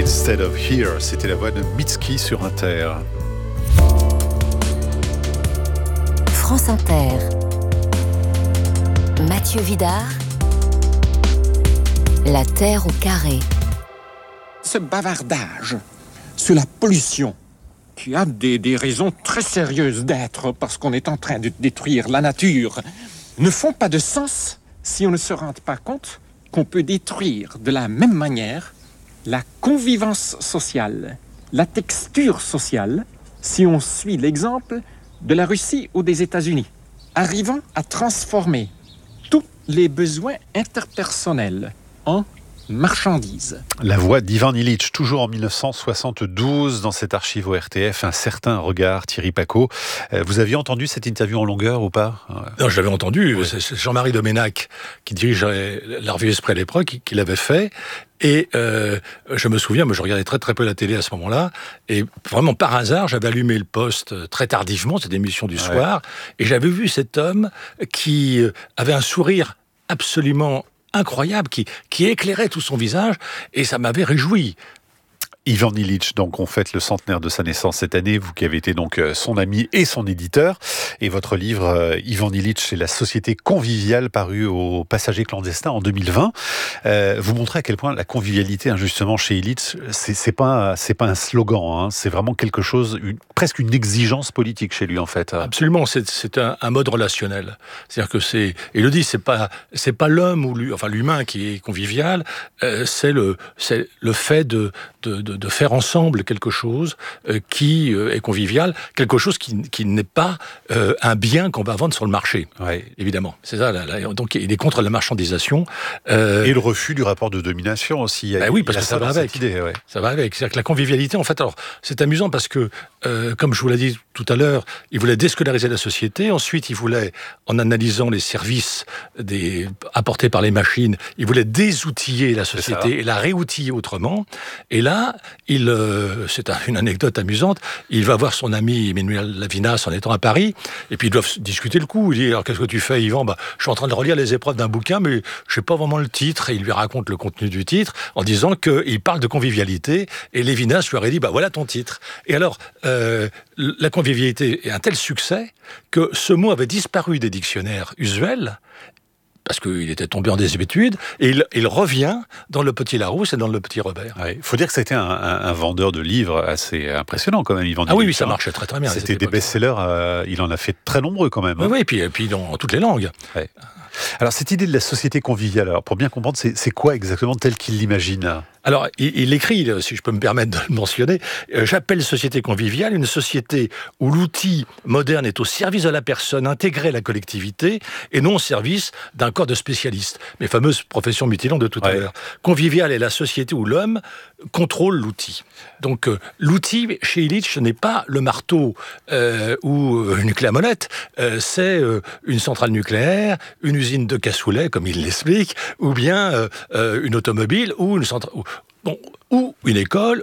Instead of Here, c'était la voix de Mitski sur Inter. France Inter. Mathieu Vidard. La Terre au carré. Ce bavardage sur la pollution, qui a des raisons très sérieuses d'être, parce qu'on est en train de détruire la nature, ne font pas de sens si on ne se rend pas compte qu'on peut détruire de la même manière la convivence sociale, la texture sociale, si on suit l'exemple de la Russie ou des États-Unis, arrivant à transformer tous les besoins interpersonnels en marchandises. La voix d'Ivan Illich, toujours en 1972, dans cet archive au RTF, un certain regard, Thierry Pacaud. Vous aviez entendu cette interview en longueur ou pas ? Non, je l'avais entendu. Oui. C'est Jean-Marie Doménac, qui dirige la revue Esprit à l'époque, qui l'avait fait. Et je me souviens, je regardais très très peu la télé à ce moment-là, et vraiment par hasard, j'avais allumé le poste très tardivement, cette émission du soir, et j'avais vu cet homme qui avait un sourire absolument incroyable, qui éclairait tout son visage, et ça m'avait réjoui. Ivan Illich, donc on fête le centenaire de sa naissance cette année, vous qui avez été donc son ami et son éditeur, et votre livre Ivan Illich et la société conviviale, paru au Passager clandestin en 2020, vous montrez à quel point la convivialité, justement, chez Illich, c'est pas un slogan, c'est vraiment quelque chose, presque une exigence politique chez lui en fait. Absolument, c'est un mode relationnel. C'est-à-dire que il le dit, c'est pas l'homme ou l'humain qui est convivial, c'est le fait de faire ensemble quelque chose qui est convivial, quelque chose qui n'est pas un bien qu'on va vendre sur le marché, évidemment. C'est ça, donc il est contre la marchandisation. Et le refus du rapport de domination aussi. Oui, parce que ça va avec. Ça va avec. C'est-à-dire que la convivialité, en fait, alors c'est amusant parce que, comme je vous l'ai dit tout à l'heure, il voulait déscolariser la société, ensuite il voulait, en analysant les services apportés par les machines, il voulait désoutiller la société et la réoutiller autrement, et là, c'est une anecdote amusante, il va voir son ami Emmanuel Lavinas en étant à Paris, et puis ils doivent discuter le coup. Il dit, alors qu'est-ce que tu fais, Yvan ? Je suis en train de relire les épreuves d'un bouquin, mais je sais pas vraiment le titre, et il lui raconte le contenu du titre, en disant qu'il parle de convivialité, et Lévinas lui aurait dit, voilà ton titre. Et alors, la convivialité est un tel succès, que ce mot avait disparu des dictionnaires usuels, parce qu'il était tombé en désuétude, et il revient dans Le Petit Larousse et dans Le Petit Robert. Il faut dire que c'était un vendeur de livres assez impressionnant quand même, Ivan Illich. Oui, ça marchait très très bien. C'était des best-sellers, il en a fait très nombreux quand même. Oui, et puis dans toutes les langues. Ouais. Alors cette idée de la société conviviale, alors pour bien comprendre, c'est quoi exactement tel qu'il l'imagine ? Alors, il écrit, si je peux me permettre de le mentionner, j'appelle société conviviale une société où l'outil moderne est au service de la personne, intégré à la collectivité, et non au service d'un corps de spécialistes. Mes fameuses professions mutilantes de tout à l'heure. Conviviale est la société où l'homme contrôle l'outil. Donc, l'outil, chez Illich, ce n'est pas le marteau ou une clé à molette, c'est une centrale nucléaire, une usine de cassoulet, comme il l'explique, ou bien une automobile, ou une centrale... ou une école,